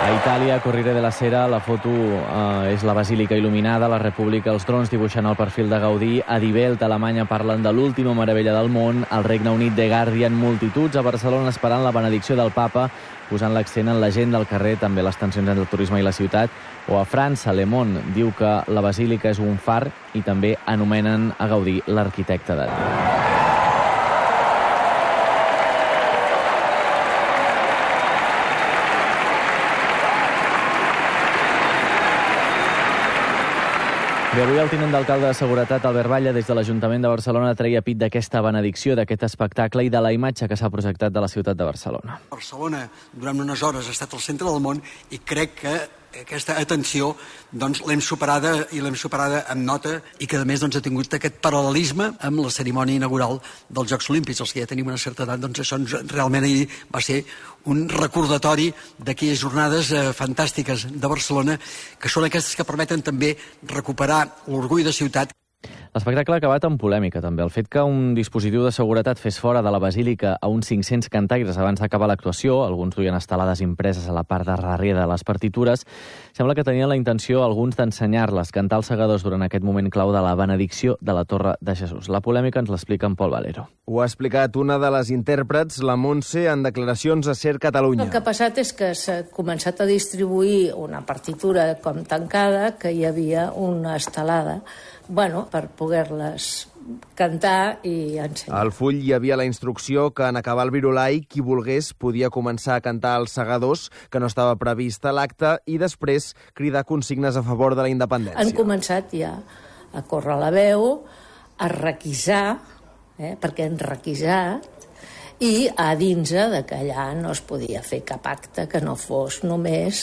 A Itàlia, Corriere della Sera, la foto és la basílica il·luminada, la República, els drons dibuixant el perfil de Gaudí. A Die Welt, a Alemanya, parlen de l'última meravella del món. Al Regne Unit, The Guardian, multituds a Barcelona esperant la benedicció del papa, posant l'accent en la gent del carrer, també les tensions entre el turisme i la ciutat. O a França, Le Monde diu que la basílica és un far i també anomenen a Gaudí l'arquitecte de Déu. I avui el tinent d'alcalde de Seguretat, Albert Batlle, des de l'Ajuntament de Barcelona, treia pit d'aquesta benedicció, d'aquest espectacle i de la imatge que s'ha projectat de la ciutat de Barcelona. Barcelona, durant unes hores, ha estat al centre del món i crec que aquesta atenció l'hem superada amb nota i que a més ha tingut aquest paral·lelisme amb la cerimònia inaugural dels Jocs Olímpics. Els que ja tenim una certa edat, això realment ahir va ser un recordatori d'aquelles jornades fantàstiques de Barcelona, que són aquestes que permeten també recuperar l'orgull de ciutat. L'espectacle ha acabat amb polèmica, també. El fet que un dispositiu de seguretat fes fora de la basílica a uns 500 cantaires abans d'acabar l'actuació, alguns duien estelades impreses a la part de darrere de les partitures, sembla que tenien la intenció, alguns, d'ensenyar-les, cantar els segadors durant aquest moment clau de la benedicció de la Torre de Jesús. La polèmica ens l'explica en Pol Valero. Ho ha explicat una de les intèrprets, la Montse, en declaracions a Ser Catalunya. El que ha passat és que s'ha començat a distribuir una partitura com tancada, que hi havia una estelada, per poder-les cantar i ensenyar. Al full hi havia la instrucció que en acabar el virolai qui volgués podia començar a cantar els segadors, que no estava previst a l'acte, i després cridar consignes a favor de la independència. Han començat ja a córrer la veu, a requisar, perquè han requisat, i a dins de que allà no es podia fer cap acte que no fos només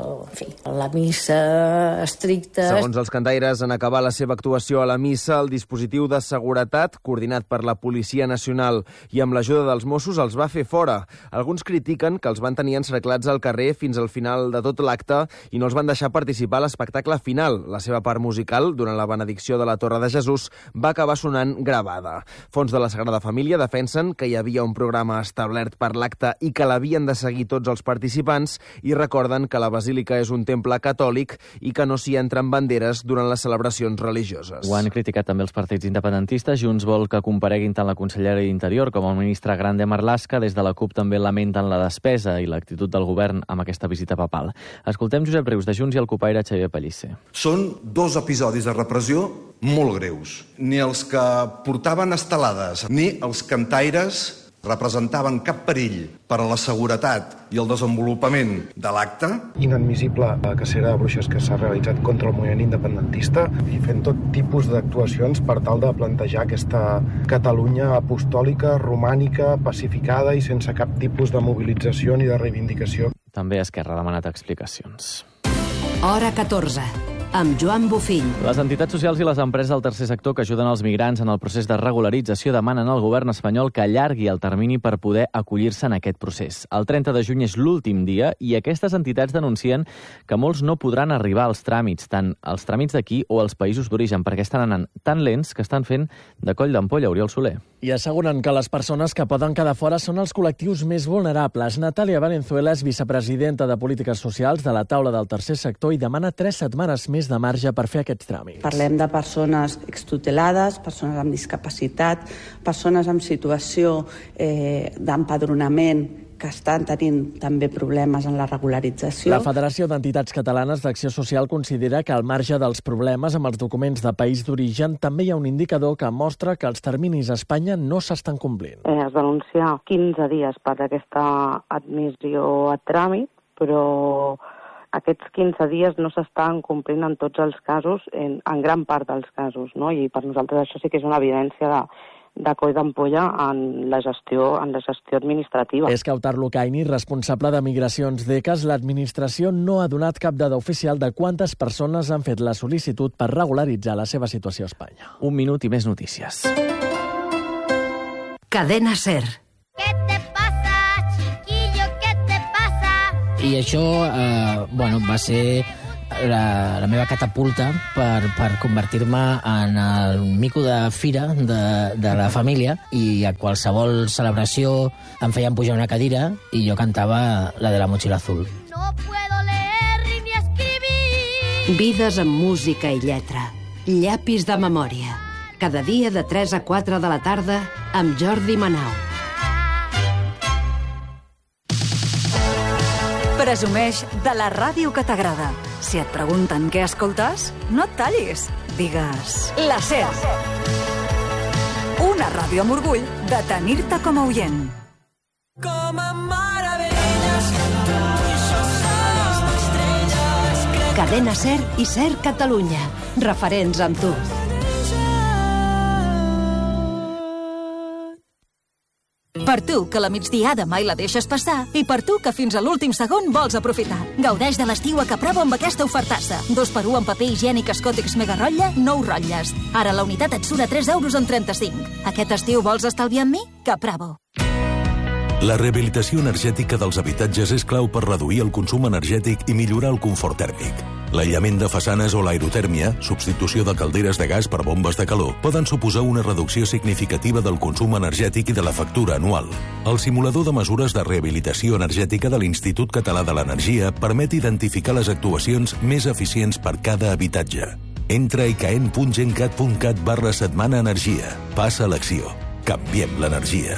la missa estricta. Segons els cantaires, en acabar la seva actuació a la missa, el dispositiu de seguretat, coordinat per la Policia Nacional i amb l'ajuda dels Mossos, els va fer fora. Alguns critiquen que els van tenir encerclats al carrer fins al final de tot l'acte i no els van deixar participar a l'espectacle final. La seva part musical, durant la benedicció de la Torre de Jesús, va acabar sonant gravada. Fons de la Sagrada Família defensen que hi havia un programa establert per l'acte i que l'havien de seguir tots els participants i recorden que la basílica és un temple catòlic i que no s'hi entren banderes durant les celebracions religioses. Ho han criticat també els partits independentistes. Junts vol que compareguin tant la consellera d'Interior com el ministre Grande Marlaska. Des de la CUP també lamenten la despesa i l'actitud del govern amb aquesta visita papal. Escoltem Josep Rius, de Junts, i el copaire Xavier Pellicer. Són dos episodis de repressió molt greus. Ni els que portaven estelades ni els cantaires representaven cap perill per a la seguretat i el desenvolupament de l'acte. Inadmissible la cacera de bruixes que s'ha realitzat contra el moviment independentista i fent tot tipus d'actuacions per tal de plantejar aquesta Catalunya apostòlica, romànica, pacificada i sense cap tipus de mobilització ni de reivindicació. També Esquerra ha demanat explicacions. Hora 14. Amb Joan Bofill. Les entitats socials i les empreses del tercer sector que ajuden els migrants en el procés de regularització demanen al govern espanyol que allargui el termini per poder acollir-se en aquest procés. El 30 de juny és l'últim dia i aquestes entitats denuncien que molts no podran arribar als tràmits, tant als tràmits d'aquí o als països d'origen, perquè estan anant tan lents que estan fent de coll d'ampolla. Oriol Soler. I asseguren que les persones que poden quedar fora són els col·lectius més vulnerables. Natàlia Valenzuela és vicepresidenta de Polítiques Socials de la taula del tercer sector i demana 3 setmanes més de marge per fer aquests tràmits. Parlem de persones extutelades, persones amb discapacitat, persones en situació d'empadronament que estan tenint també problemes en la regularització. La Federació d'Entitats Catalanes d'Acció Social considera que al marge dels problemes amb els documents de país d'origen també hi ha un indicador que mostra que els terminis a Espanya no s'estan complint. Es denuncia 15 dies per aquesta admissió a tràmit, però aquests 15 dies no s'estan complint en tots els casos, en gran part dels casos, no? I per nosaltres això sí que és una evidència de coll d'ampolla en la gestió administrativa. Escautar Lucaini, responsable de Migracions d'ECAS, l'administració no ha donat cap dada oficial de quantes persones han fet la sol·licitud per regularitzar la seva situació a Espanya. 1 minut i més notícies. Cadena SER. ¿Qué te pasa, chiquillo? ¿Qué te pasa? I això, va ser la meva catapulta per convertir-me en el mico de fira de la família, i a qualsevol celebració em feien pujar una cadira i jo cantava la de la motxilla azul. No puedo leer. Vides amb música i lletra. Llapis de memòria. Cada dia de 3 a 4 de la tarda amb Jordi Manau. Presumeix de la ràdio que t'agrada. Si et pregunten què escoltes, no et tallis. Digues la SER. Una ràdio amb orgull de tenir-te com a oient. Cadena SER i SER Catalunya. Referents amb tu. Per tu, que la migdiada mai la deixes passar, i per tu, que fins a l'últim segon vols aprofitar. Gaudeix de l'estiu a Capravo amb aquesta ofertassa. 2x1 en paper higiènic Escòtex Mega Rotlle, 9 rotlles. Ara la unitat et surt a 3,35 €. Aquest estiu vols estalviar amb mi? Capravo. La rehabilitació energètica dels habitatges és clau per reduir el consum energètic i millorar el confort tèrmic. L'aïllament de façanes o l'aerotèrmia, substitució de calderes de gas per bombes de calor, poden suposar una reducció significativa del consum energètic i de la factura anual. El simulador de mesures de rehabilitació energètica de l'Institut Català de l'Energia permet identificar les actuacions més eficients per cada habitatge. Entra a icaen.gencat.cat/setmana energia. Passa a l'acció. Canviem l'energia.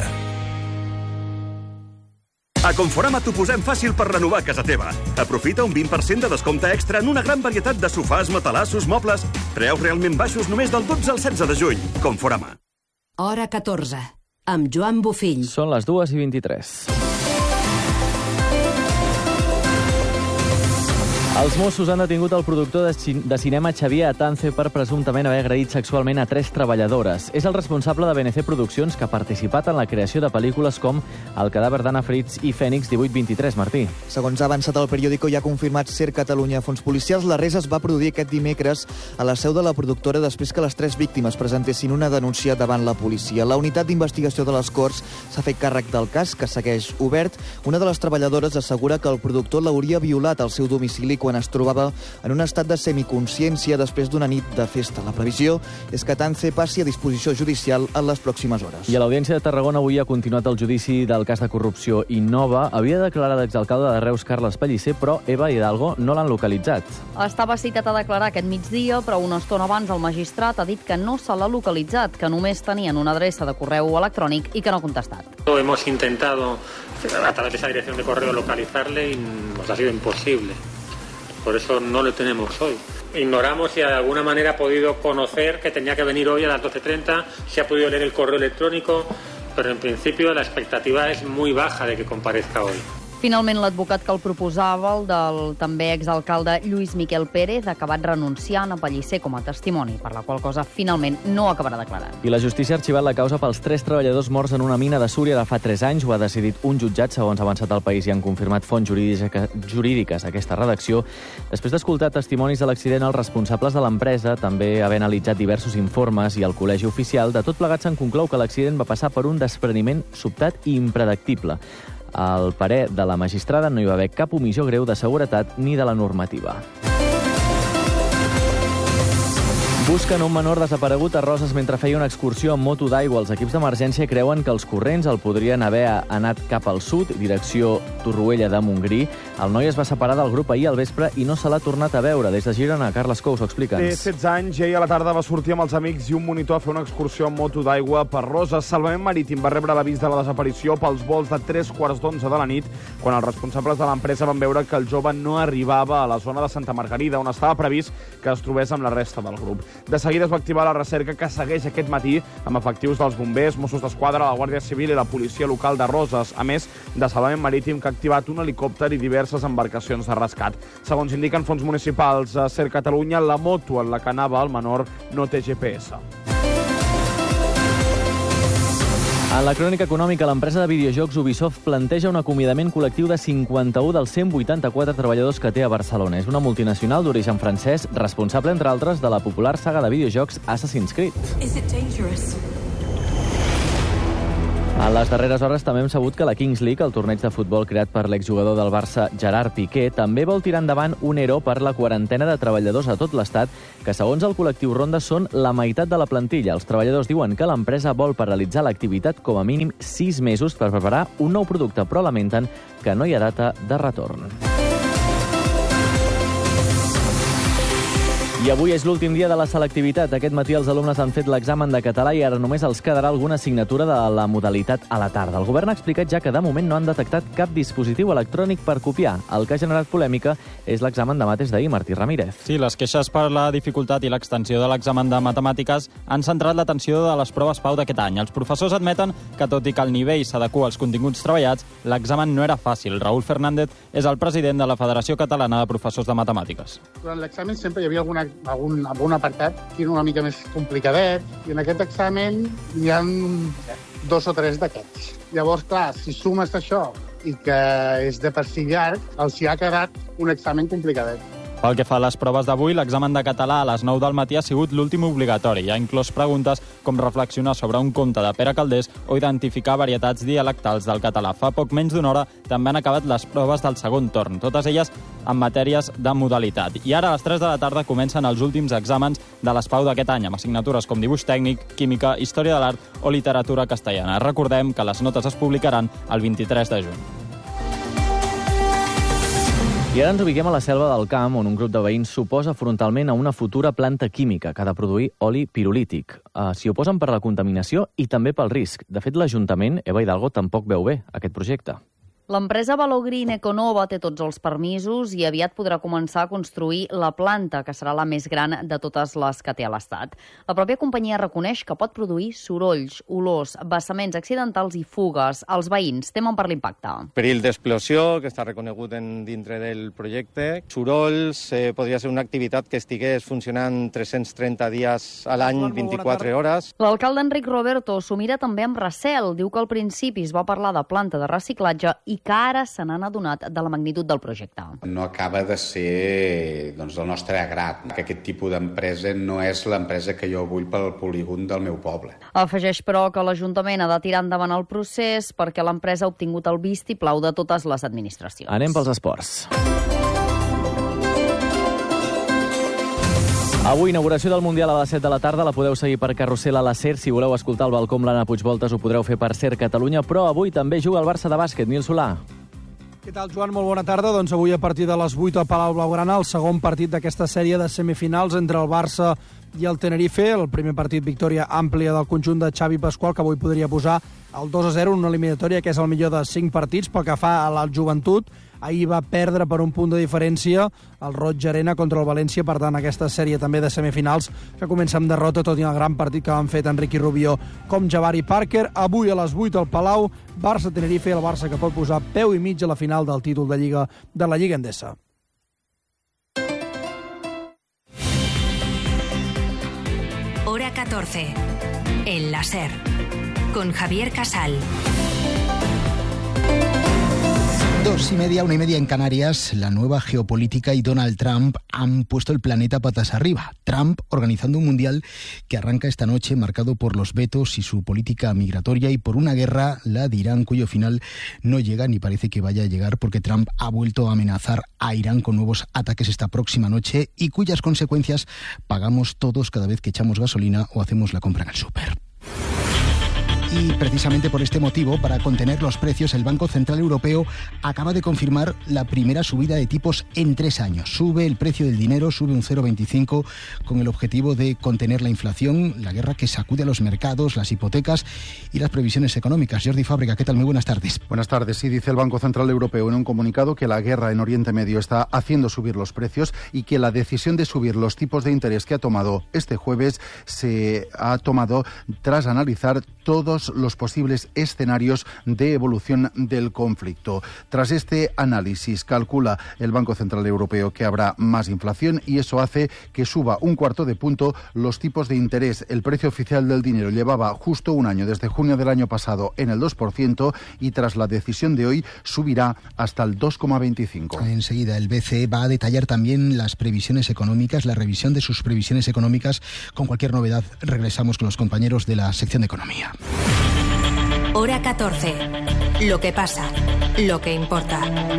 A Conforama t'ho posem fàcil per renovar casa teva. Aprofita un 20% de descompte extra en una gran varietat de sofàs, matalassos, mobles. Preus realment baixos només del 12 al 16 de juny. Conforama. Hora 14, amb Joan Bofill. Són les 2:23. Els Mossos han detingut el productor de cinema Xavier Atance per presumptament haver agredit sexualment a 3 treballadores. És el responsable de BNC Produccions, que ha participat en la creació de pel·lícules com El cadàver d'Anna Fritz i Fènix 1823. Martí. Segons ha avançat el periòdico i ha confirmat SER Catalunya Fons Policials, l'arrest es va produir aquest dimecres a la seu de la productora després que les 3 víctimes presentessin una denúncia davant la policia. La unitat d'investigació de les Corts s'ha fet càrrec del cas, que segueix obert. Una de les treballadores assegura que el productor l'hauria violat al seu domicili quan es trobava en un estat de semiconsciència després d'una nit de festa. La previsió és que Atance passi a disposició judicial en les pròximes hores. I a l'Audiència de Tarragona avui ha continuat el judici del cas de corrupció Innova. Havia declarat l'exalcalde de Reus, Carles Pellicer, però Eva Hidalgo no l'han localitzat. Estava citat a declarar aquest migdia, però una estona abans el magistrat ha dit que no se l'ha localitzat, que només tenien una adreça de correu electrònic i que no ha contestat. Hemos intentado a través de esa dirección de correo localizarle y nos ha sido imposible. Por eso no lo tenemos hoy. Ignoramos si de alguna manera ha podido conocer que tenía que venir hoy a las 12:30, si ha podido leer el correo electrónico, pero en principio la expectativa es muy baja de que comparezca hoy. Finalment, l'advocat que el proposava, el del també exalcalde Lluís Miquel Pérez, ha acabat renunciant a Pellicer com a testimoni, per la qual cosa finalment no acabarà declarant. I la justícia ha arxivat la causa pels 3 treballadors morts en una mina de Súria de fa 3 anys. Ho ha decidit un jutjat, segons ha avançat el País, i han confirmat fonts jurídiques a aquesta redacció. Després d'escoltar testimonis de l'accident, els responsables de l'empresa, també haver analitzat diversos informes i el col·legi oficial, de tot plegat se'n conclou que l'accident va passar per un despreniment sobtat i impredictible. Al parer de la magistrada no hi va haver cap omissió greu de seguretat ni de la normativa. Busquen un menor desaparegut a Roses mentre feia una excursió amb moto d'aigua. Els equips d'emergència creuen que els corrents el podrien haver anat cap al sud, direcció Torroella de Montgrí. El noi es va separar del grup ahir al vespre i no se l'ha tornat a veure. Des de Girona, Carles Cous, explica'ns. Té 16 anys i ahir a la tarda va sortir amb els amics i un monitor a fer una excursió amb moto d'aigua per Roses. Salvament Marítim va rebre l'avís de la desaparició pels vols de 3:15 de la nit, quan els responsables de l'empresa van veure que el jove no arribava a la zona de Santa Margarida, on estava previst que es trobés amb la resta del grup. De seguida es va activar la recerca, que segueix aquest matí amb efectius dels bombers, Mossos d'Esquadra, la Guàrdia Civil i la policia local de Roses, a més de Salvament Marítim, que ha activat un helicòpter i diverses embarcacions de rescat. Segons indiquen fons municipals a SER Catalunya, la moto en la que anava el menor no té GPS. En la crònica econòmica, l'empresa de videojocs Ubisoft planteja un acomiadament col·lectiu de 51 dels 184 treballadors que té a Barcelona. És una multinacional d'origen francès, responsable, entre altres, de la popular saga de videojocs Assassin's Creed. En les darreres hores també hem sabut que la Kings League, el torneig de futbol creat per l'exjugador del Barça Gerard Piqué, també vol tirar endavant un ERO per la quarantena de treballadors a tot l'Estat, que segons el col·lectiu Ronda són la meitat de la plantilla. Els treballadors diuen que l'empresa vol paralitzar l'activitat com a mínim 6 mesos per preparar un nou producte, però lamenten que no hi ha data de retorn. I avui és l'últim dia de la selectivitat. Aquest matí els alumnes han fet l'examen de català i ara només els quedarà alguna assignatura de la modalitat a la tarda. El govern ha explicat ja que de moment no han detectat cap dispositiu electrònic per copiar. El que ha generat polèmica és l'examen de mates d'ahir, Martí Ramírez. Sí, les queixes per la dificultat i l'extensió de l'examen de matemàtiques han centrat l'atenció de les proves Pau d'aquest any. Els professors admeten que, tot i que el nivell s'adequa als continguts treballats, l'examen no era fàcil. Raúl Fernández és el president de la Federació Catalana de Professors de Matemàtiques. Durant l'examen sempre hi havia algun apartat que era una mica més complicadet, i en aquest examen hi ha 2 o 3 d'aquests. Llavors, clar, si sumes això i que és de per si llarg, els hi ha quedat un examen complicadet. Pel que fa a les proves d'avui, l'examen de català a les 9 del matí ha sigut l'últim obligatori. Ha inclòs preguntes com reflexionar sobre un conte de Pere Calders o identificar varietats dialectals del català. Fa poc menys d'una hora també han acabat les proves del segon torn, totes elles en matèries de modalitat. I ara a les 3 de la tarda comencen els últims exàmens de les Pau d'aquest any, amb assignatures com dibuix tècnic, química, història de l'art o literatura castellana. Recordem que les notes es publicaran el 23 de juny. I ara ens ubiquem a la Selva del Camp, on un grup de veïns s'oposa frontalment a una futura planta química que ha de produir oli pirolític. S'hi oposen per la contaminació i també pel risc. De fet, l'Ajuntament, Eva Hidalgo, tampoc veu bé aquest projecte. L'empresa Valogreen Econova té tots els permisos i aviat podrà començar a construir la planta, que serà la més gran de totes les que té a l'Estat. La pròpia companyia reconeix que pot produir sorolls, olors, vessaments accidentals i fugues. Els veïns temen per l'impacte. Perill d'explosió, que està reconegut dintre del projecte. Sorolls, podria ser una activitat que estigués funcionant 330 dies a l'any, 24 hores. L'alcalde Enric Roberto s'ho mira també amb recel. Diu que al principi es va parlar de planta de reciclatge i que ara se n'han adonat de la magnitud del projecte. No acaba de ser del nostre agrat, que aquest tipus d'empresa no és l'empresa que jo vull pel polígon del meu poble. Afegeix, però, que l'Ajuntament ha de tirar endavant el procés perquè l'empresa ha obtingut el vistiplau de totes les administracions. Anem pels esports. Avui, inauguració del Mundial a les 7 de la tarda. La podeu seguir per Carrusel a la SER. Si voleu escoltar el balcó amb l'Anna Puigvoltes, ho podreu fer per SER Catalunya. Però avui també juga el Barça de bàsquet. Nil Solà. Què tal, Joan? Molt bona tarda. Doncs avui, a partir de les 8 al Palau Blaugrana, el segon partit d'aquesta sèrie de semifinals entre el Barça i el Tenerife. El primer partit, victòria àmplia del conjunt de Xavi Pasqual, que avui podria posar el 2-0 en una eliminatòria que és el millor de 5 partits. Pel que fa a la joventut, ahir va perdre per un punt de diferència el Roig Arena contra el València. Per tant, aquesta sèrie també de semifinals que comença amb derrota, tot i el gran partit que van fer tant Ricky Rubio com Jabari Parker. Avui a les 8 al Palau, Barça-Tenerife, el Barça que pot posar peu i mig a la final del títol de Lliga de la Lliga Endesa. Hora 14. El la SER. Con Javier Casal. 2:30, 1:30 en Canarias. La nueva geopolítica y Donald Trump han puesto el planeta patas arriba. Trump organizando un mundial que arranca esta noche marcado por los vetos y su política migratoria y por una guerra, la de Irán, cuyo final no llega ni parece que vaya a llegar, porque Trump ha vuelto a amenazar a Irán con nuevos ataques esta próxima noche y cuyas consecuencias pagamos todos cada vez que echamos gasolina o hacemos la compra en el súper. Y precisamente por este motivo, para contener los precios, el Banco Central Europeo acaba de confirmar la primera subida de tipos en 3 años. Sube el precio del dinero, sube un 0,25 con el objetivo de contener la inflación, la guerra que sacude a los mercados, las hipotecas y las previsiones económicas. Jordi Fábrega, ¿qué tal? Muy buenas tardes. Buenas tardes. Sí, dice el Banco Central Europeo en un comunicado que la guerra en Oriente Medio está haciendo subir los precios y que la decisión de subir los tipos de interés que ha tomado este jueves se ha tomado tras analizar todos los posibles escenarios de evolución del conflicto. Tras este análisis, calcula el Banco Central Europeo que habrá más inflación y eso hace que suba 1/4 de punto los tipos de interés. El precio oficial del dinero llevaba justo un año, desde junio del año pasado, en el 2% y tras la decisión de hoy subirá hasta el 2,25. Enseguida el BCE va a detallar también las previsiones económicas, la revisión de sus previsiones económicas. Con cualquier novedad regresamos con los compañeros de la sección de Economía. Hora 14. Lo que pasa, lo que importa.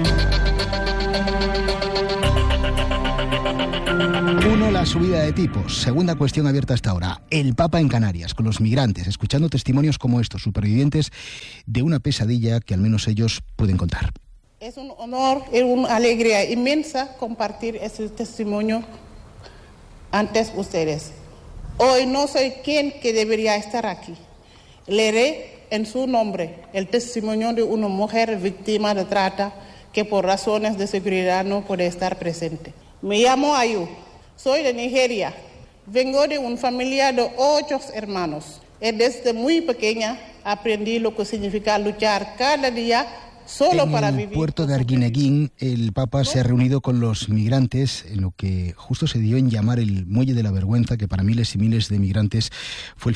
1. La subida de tipos. Segunda cuestión abierta hasta ahora. El Papa en Canarias, con los migrantes, escuchando testimonios como estos, supervivientes de una pesadilla que al menos ellos pueden contar. Es un honor y una alegría inmensa compartir ese testimonio ante ustedes. Hoy no soy quien que debería estar aquí. Leeré en su nombre el testimonio de una mujer víctima de trata que por razones de seguridad no puede estar presente. Me llamo Ayu, soy de Nigeria, vengo de una familia de 8 hermanos. Desde muy pequeña aprendí lo que significa luchar cada día solo para vivir. En el puerto de Arguineguín, el Papa se ha reunido con los migrantes en lo que justo se dio en llamar el Muelle de la Vergüenza, que para miles y miles de migrantes fue el